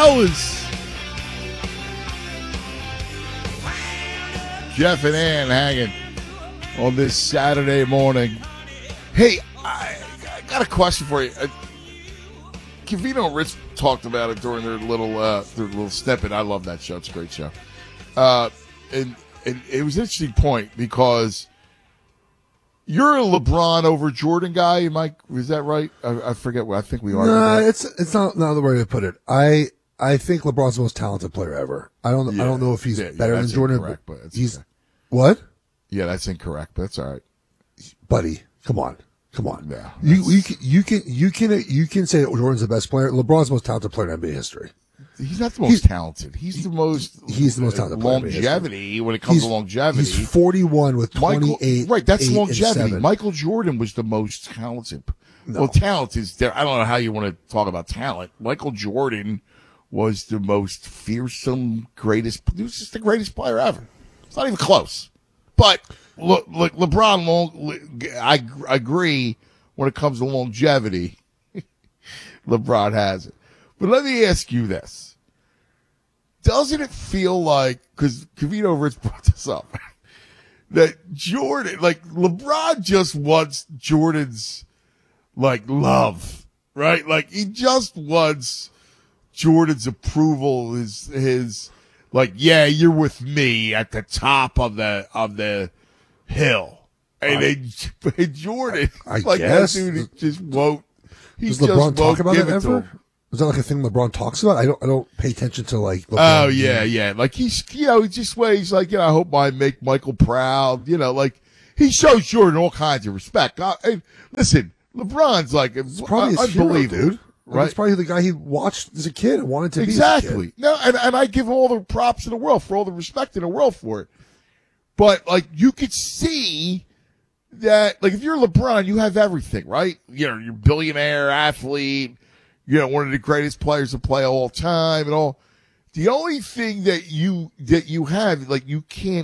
fellas. Jeff and Ann hanging on this Saturday morning. Hey, I got a question for you. Covino and Rich talked about it during their little snippet. I love that show. It's a great show. And it was an interesting point because you're a LeBron over Jordan guy, Mike. Is that right? I forget what I think we are. No, it's not the way to put it. I think LeBron's the most talented player ever. I don't know if he's better than Jordan. Incorrect, but he's okay. What? Yeah, that's incorrect, but that's all right. Buddy, come on. Yeah, you can say that Jordan's the best player. LeBron's the most talented player in NBA history. He's not the most talented. He's the most talented player in longevity when it comes to longevity. He's 41 with 28. Right, that's longevity. 7. Michael Jordan was the most talented. No. Well, talent is there. I don't know how you want to talk about talent. Michael Jordan was the most fearsome, greatest. He was just the greatest player ever. It's not even close. But look, LeBron. I agree when it comes to longevity. LeBron has it. But let me ask you this. Doesn't it feel like, because Covino Rich brought this up, that Jordan, like LeBron just wants Jordan's, like, love, right? Like, he just wants Jordan's approval, his like, yeah, you're with me at the top of the hill. And Jordan, I like, guess. that dude just won't. Does LeBron talk about it ever? Is that like a thing LeBron talks about? I don't pay attention to like LeBron. Oh yeah. Like he's just ways like, I hope I make Michael proud. Like he shows Jordan all kinds of respect. And listen, LeBron's like it's probably his unbelievable, hero, dude. Right? It's probably the guy he watched as a kid and wanted to be. Exactly. No, and I give him all the props in the world for all the respect in the world for it. But like you could see that, like if you're LeBron, you have everything, right? You're a billionaire athlete. One of the greatest players to play all time and all. The only thing that you have, like you can't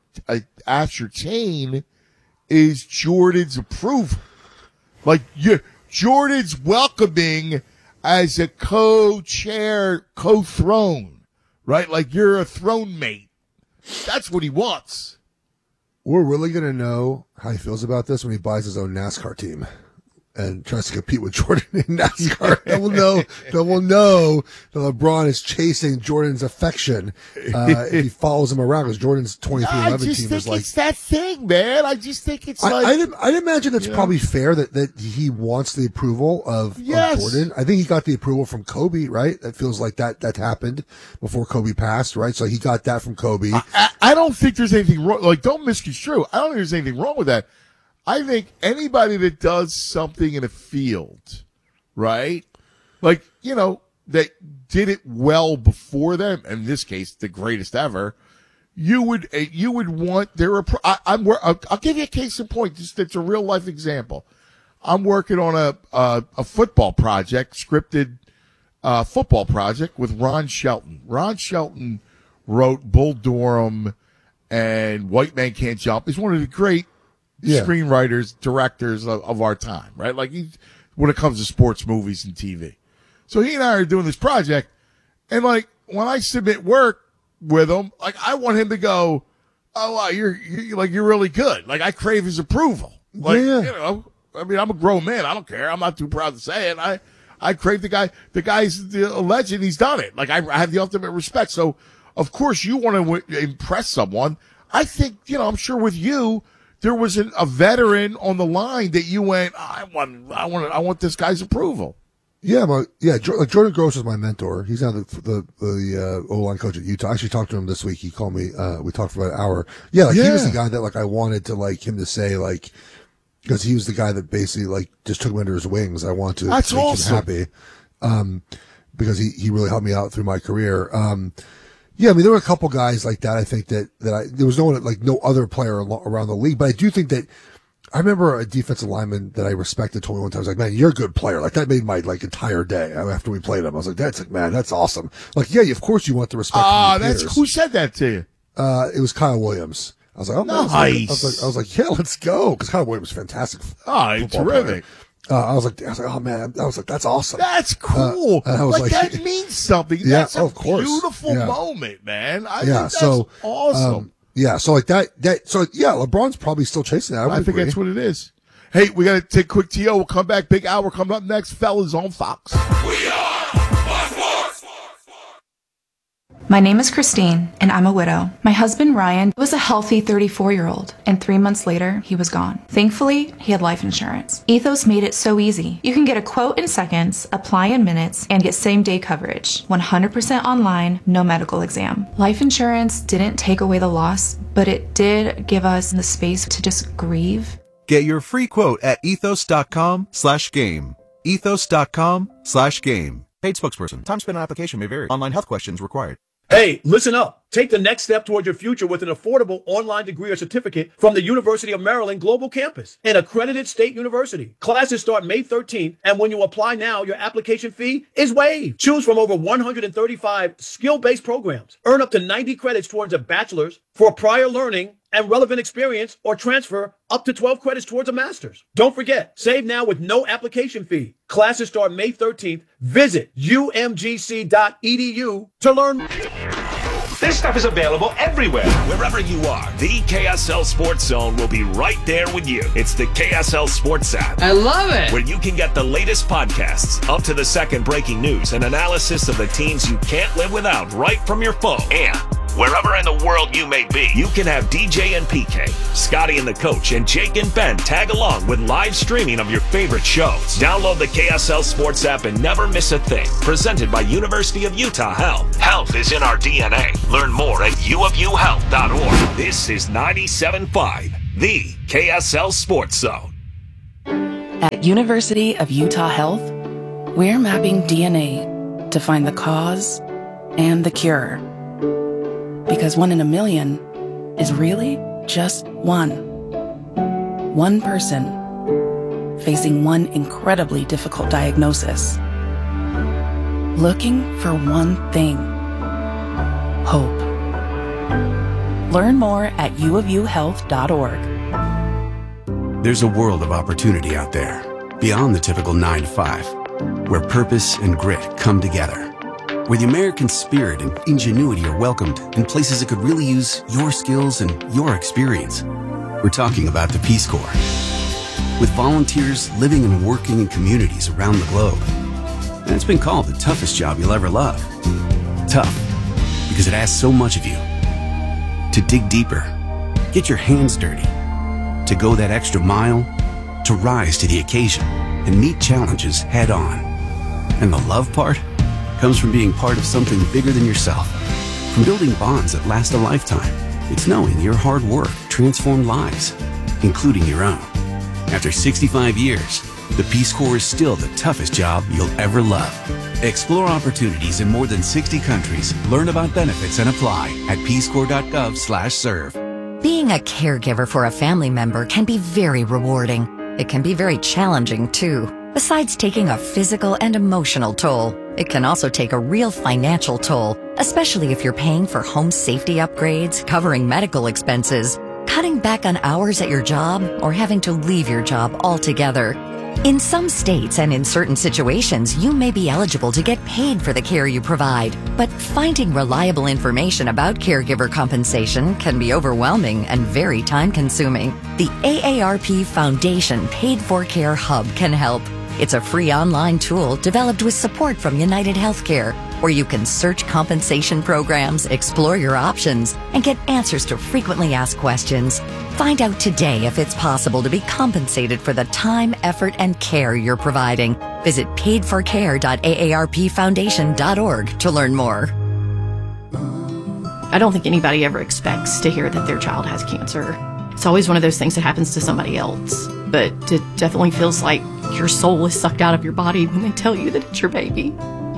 ascertain is Jordan's approval. Like Jordan's welcoming as a co-chair, co-throne, right? Like you're a throne mate. That's what he wants. We're really going to know how he feels about this when he buys his own NASCAR team and tries to compete with Jordan in NASCAR. Then we'll know that LeBron is chasing Jordan's affection if he follows him around, because Jordan's 23-11 team is like. I just think it's that thing, man. I just think it's like. I'd imagine it's probably fair that he wants the approval of Jordan. I think he got the approval from Kobe, right? That feels like that happened before Kobe passed, right? So he got that from Kobe. I don't think there's anything wrong. Like, don't misconstrue. I don't think there's anything wrong with that. I think anybody that does something in a field, right? Like, that did it well before them, in this case, the greatest ever, you would want their, I'll give you a case in point. It's a real life example. I'm working on a football project, scripted, football project with Ron Shelton. Ron Shelton wrote Bull Durham and White Man Can't Jump. He's one of the great screenwriters, directors of our time, right? Like when it comes to sports movies and TV. So he and I are doing this project, and like when I submit work with him, like I want him to go, "Oh, wow, you're really good." Like I crave his approval. Like I mean, I'm a grown man. I don't care. I'm not too proud to say it. I crave the guy. The guy's a legend. He's done it. Like I have the ultimate respect. So of course you want to impress someone. I think I'm sure with you. There was a veteran on the line that you went, I want this guy's approval. Yeah, Jordan Gross is my mentor. He's now the O-line coach at Utah. I actually talked to him this week. He called me. We talked for about an hour. He was the guy that like I wanted to like him to say like, because he was the guy that basically like just took him under his wings. I want to make him happy, because he really helped me out through my career. Yeah, I mean, there were a couple guys like that. I think that there was no one, like no other player around the league, but I do think that I remember a defensive lineman that I respected told me one time, I was like, man, you're a good player. Like that made my like entire day after we played him. I was like, that's awesome. Like, yeah, of course you want the respect. Who said that to you? It was Kyle Williams. I was like, oh, nice. I was like, yeah, let's go. Cause Kyle Williams is fantastic. Oh, terrific. I was like, oh man, that's awesome. That's cool. I was like, that means something. Yeah, That's a of course. beautiful Yeah. moment, man. I think Yeah, that's so, awesome. So like LeBron's probably still chasing that. I think that's what it is. Hey, we got to take a quick TO. We'll come back. Big hour coming up next. Fellas on Fox. We are Fox Sports. My name is Christine, and I'm a widow. My husband, Ryan, was a healthy 34-year-old, and 3 months later, he was gone. Thankfully, he had life insurance. Ethos made it so easy. You can get a quote in seconds, apply in minutes, and get same-day coverage. 100% online, no medical exam. Life insurance didn't take away the loss, but it did give us the space to just grieve. Get your free quote at ethos.com/game. Ethos.com/game. Paid spokesperson. Time spent on application may vary. Online health questions required. Hey, listen up. Take the next step towards your future with an affordable online degree or certificate from the University of Maryland Global Campus, an accredited state university. Classes start May 13th, and when you apply now, your application fee is waived. Choose from over 135 skill-based programs. Earn up to 90 credits towards a bachelor's for prior learning and relevant experience, or transfer up to 12 credits towards a master's. Don't forget, save now with no application fee. Classes start May 13th. Visit umgc.edu to learn. This stuff is available everywhere. Wherever you are, the KSL Sports Zone will be right there with you. It's the KSL Sports app. I love it. Where you can get the latest podcasts, up to the second breaking news, and analysis of the teams you can't live without right from your phone. And wherever in the world you may be, you can have DJ and PK, Scotty and the Coach, and Jake and Ben tag along with live streaming of your favorite shows. Download the KSL Sports app and never miss a thing. Presented by University of Utah Health. Health is in our DNA. Learn more at uofuhealth.org. This is 97.5, the KSL Sports Zone. At University of Utah Health, we're mapping DNA to find the cause and the cure. Because 1 in a million is really just one. One person facing one incredibly difficult diagnosis. Looking for one thing. Hope. Learn more at uofuhealth.org. There's a world of opportunity out there, beyond the typical 9 to 5, where purpose and grit come together. Where the American spirit and ingenuity are welcomed in places that could really use your skills and your experience. We're talking about the Peace Corps. With volunteers living and working in communities around the globe. And it's been called the toughest job you'll ever love. Tough, because it asks so much of you. To dig deeper, get your hands dirty, to go that extra mile, to rise to the occasion and meet challenges head on. And the love part comes from being part of something bigger than yourself. From building bonds that last a lifetime. It's knowing your hard work transformed lives, including your own. After 65 years, the Peace Corps is still the toughest job you'll ever love. Explore opportunities in more than 60 countries. Learn about benefits and apply at peacecorps.gov/serve. Being a caregiver for a family member can be very rewarding. It can be very challenging, too. Besides taking a physical and emotional toll, it can also take a real financial toll, especially if you're paying for home safety upgrades, covering medical expenses, cutting back on hours at your job, or having to leave your job altogether. In some states and in certain situations, you may be eligible to get paid for the care you provide, but finding reliable information about caregiver compensation can be overwhelming and very time-consuming. The AARP Foundation Paid for Care Hub can help. It's a free online tool developed with support from United Healthcare, where you can search compensation programs, explore your options, and get answers to frequently asked questions. Find out today if it's possible to be compensated for the time, effort, and care you're providing. Visit paidforcare.aarpfoundation.org to learn more. I don't think anybody ever expects to hear that their child has cancer. It's always one of those things that happens to somebody else. But it definitely feels like your soul is sucked out of your body when they tell you that it's your baby.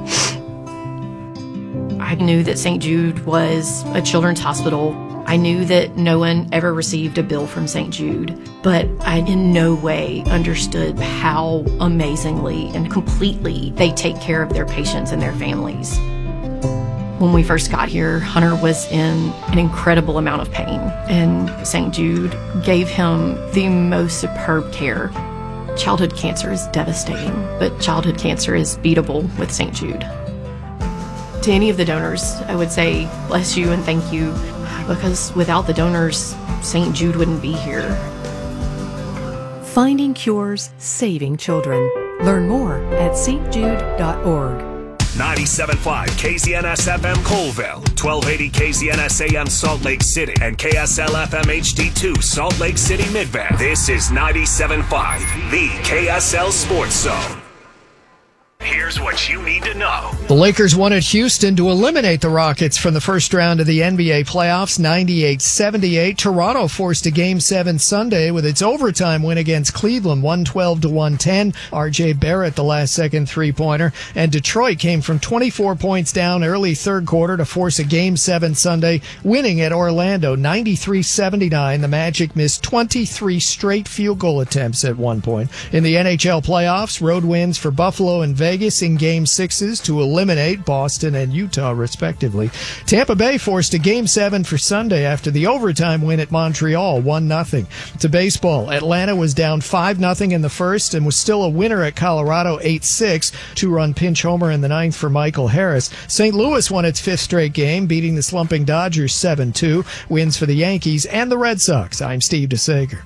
I knew that St. Jude was a children's hospital. I knew that no one ever received a bill from St. Jude, but I in no way understood how amazingly and completely they take care of their patients and their families. When we first got here, Hunter was in an incredible amount of pain, and St. Jude gave him the most superb care. Childhood cancer is devastating, but childhood cancer is beatable with St. Jude. To any of the donors, I would say bless you and thank you, because without the donors, St. Jude wouldn't be here. Finding cures, saving children. Learn more at stjude.org. 97.5 KZNS FM Colville, 1280 KZNS AM Salt Lake City, and KSL FM HD2 Salt Lake City Midband. This is 97.5, the KSL Sports Zone. Here's what you need to know. The Lakers won at Houston to eliminate the Rockets from the first round of the NBA playoffs, 98-78. Toronto forced a Game 7 Sunday with its overtime win against Cleveland, 112-110. R.J. Barrett, the last-second three-pointer. And Detroit came from 24 points down early third quarter to force a Game 7 Sunday, winning at Orlando, 93-79. The Magic missed 23 straight field goal attempts at one point. In the NHL playoffs, road wins for Buffalo and Vegas in Game 6s to eliminate Boston and Utah, respectively. Tampa Bay forced a Game 7 for Sunday after the overtime win at Montreal, 1-0. To baseball, Atlanta was down 5-0 in the first and was still a winner at Colorado, 8-6. Two-run pinch homer in the ninth for Michael Harris. St. Louis won its fifth straight game, beating the slumping Dodgers 7-2. Wins for the Yankees and the Red Sox. I'm Steve DeSager.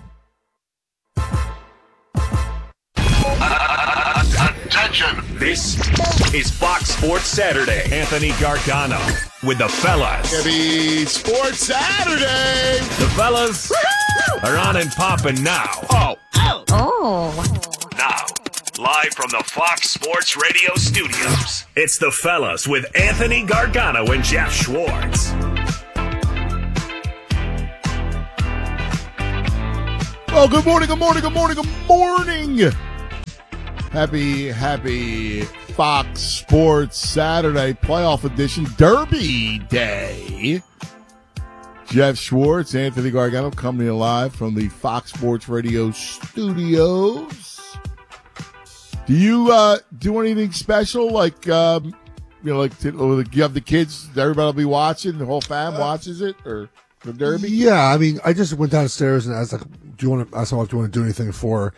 Attention! This is Fox Sports Saturday. Anthony Gargano with the fellas. Happy Sports Saturday! The fellas are on and popping now. Now, live from the Fox Sports Radio studios, it's the fellas with Anthony Gargano and Jeff Schwartz. Well, good morning, good morning, good morning, good morning. Happy Fox Sports Saturday playoff edition, Derby Day. Jeff Schwartz, Anthony Gargano coming in live from the Fox Sports Radio studios. Do you do anything special like you have the kids? Everybody will be watching. The whole fam watches it, or the Derby? Yeah, I mean, I just went downstairs and asked, like, do you want to do anything for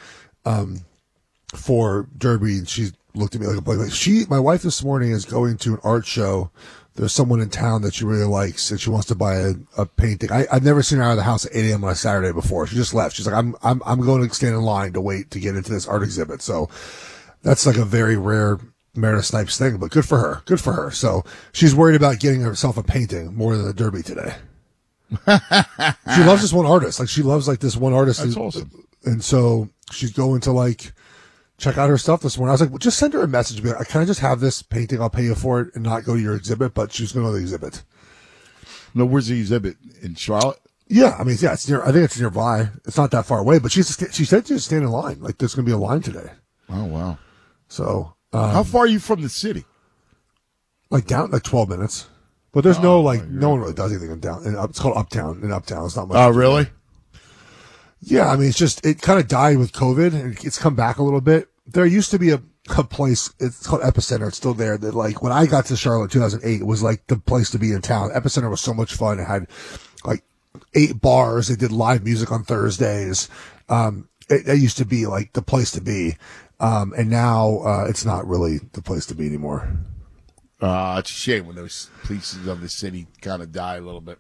Derby? And she looked at me like my wife this morning is going to an art show. There's someone in town that she really likes and she wants to buy a painting. I've never seen her out of the house at 8 a.m. on a Saturday before. She just left. She's like, I'm going to stand in line to wait to get into this art exhibit. So that's like a very rare Meredith Snipes thing, but good for her. Good for her. So she's worried about getting herself a painting more than the Derby today. She loves this one artist. Like, she loves like this one artist. That's awesome. And so she's going to like check out her stuff this morning. I was like, well, just send her a message. Be like, can I just have this painting? I'll pay you for it and not go to your exhibit. But she's going to go to the exhibit. No, where's the exhibit? In Charlotte? Yeah, I mean, yeah, it's near. I think it's nearby. It's not that far away. But she said to stand in line. Like, there's going to be a line today. Oh wow. So how far are you from the city? Like 12 minutes. But there's no one really does anything in down. It's called Uptown. In Uptown, it's not much. Oh, really? Yeah, I mean, it kind of died with COVID, and it's come back a little bit. There used to be a place, it's called Epicenter, it's still there, that like, when I got to Charlotte in 2008, it was like the place to be in town. Epicenter was so much fun. It had like 8 bars. They did live music on Thursdays. It used to be like the place to be. And now, it's not really the place to be anymore. It's a shame when those pieces of the city kind of die a little bit.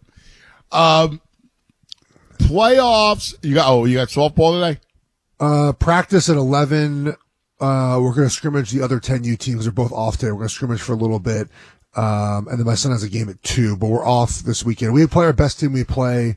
Playoffs. You got softball today? Practice at 11. We're going to scrimmage the other 10 U teams. They're both off today. We're going to scrimmage for a little bit. And then my son has a game at 2, but we're off this weekend. We play our best team. We play,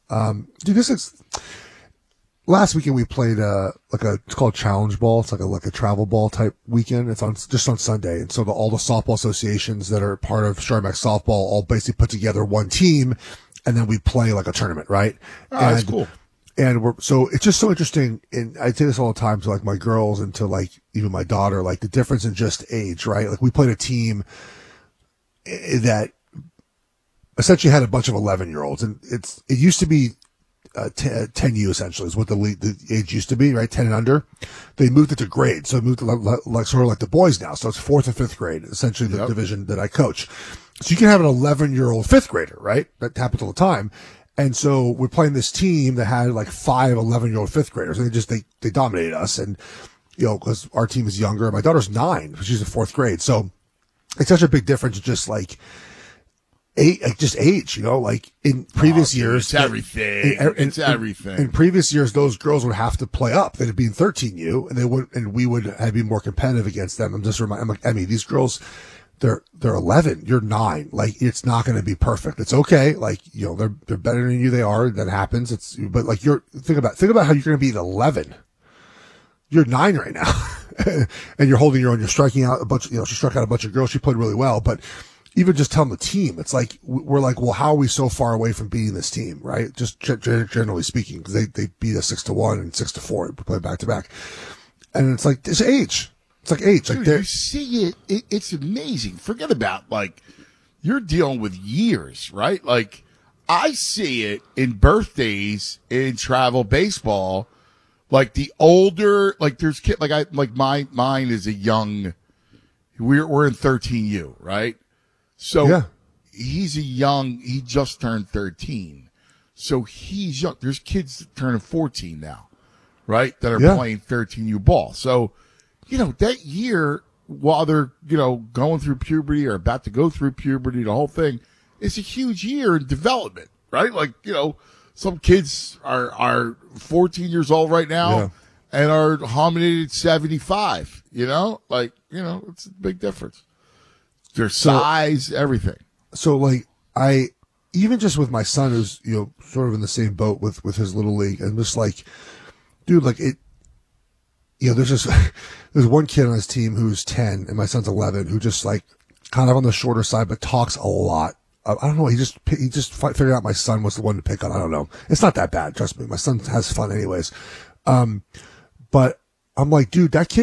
last weekend we played, it's called Challenge Ball. It's like a travel ball type weekend. It's just on Sunday. And so all the softball associations that are part of Charmax softball all basically put together one team, and then we play like a tournament, right? Oh, that's cool. And so it's just so interesting. And I say this all the time to like my girls and to like even my daughter, like the difference in just age, right? Like we played a team that essentially had a bunch of 11-year-olds, and it used to be 10U essentially is what the age used to be, right? 10 and under. They moved it to grade. So it moved to like sort of like the boys now. So it's 4th and 5th grade, essentially the division that I coach. So you can have an 11-year-old 5th grader, right? That happens all the time. And so we're playing this team that had like 5 11-year-old fifth graders, and they dominated us. And, because our team is younger. My daughter's 9, she's in 4th grade. So it's such a big difference, just like age, like in previous years. It's everything. It's everything. In previous years, those girls would have to play up. They'd be in 13U, and we would have been more competitive against them. I'm like, Emmy, these girls, they're 11. You're 9. Like, it's not going to be perfect. It's okay. Like, they're better than you. They are. That happens. But like, think about how you're going to be at 11. You're 9 right now, and you're holding your own. You're striking out a bunch. She struck out a bunch of girls. She played really well, but even just telling the team, it's like we're like, well, how are we so far away from beating this team, right? Just generally speaking, because they beat us 6-1 and 6-4. We play back to back, and it's like it's age. It's like age. Dude, like you see it. It's amazing. Forget about you're dealing with years, right? Like I see it in birthdays in travel baseball. Like the older, there's kid, mine is a young, we're in 13U, right? So he just turned 13. So he's young. There's kids turning 14 now, right? That are playing 13U ball. So, that year while they're, going through puberty or about to go through puberty, the whole thing, it's a huge year in development, right? Some kids are 14 years old right now and are hominated 75, it's a big difference. Their size, everything. So I, even just with my son who's, sort of in the same boat with his little league, and just dude, there's one kid on his team who's 10 and my son's 11 who just kind of on the shorter side, but talks a lot. I don't know. He just figured out my son was the one to pick on. I don't know. It's not that bad. Trust me. My son has fun anyways. But I'm like, dude, that kid